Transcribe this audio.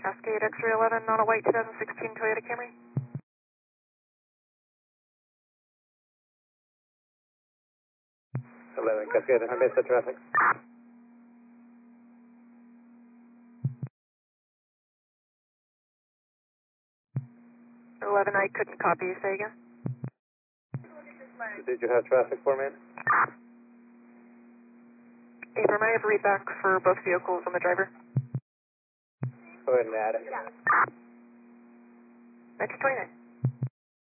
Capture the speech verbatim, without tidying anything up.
Cascade X-ray eleven on a white twenty sixteen Toyota Camry. eleven Cascade, how may I set traffic? eleven, I couldn't copy you, say again? Did you have traffic for me? Abram, I have a read back for both vehicles on the driver. Go ahead and add it. nineteen twenty-nine.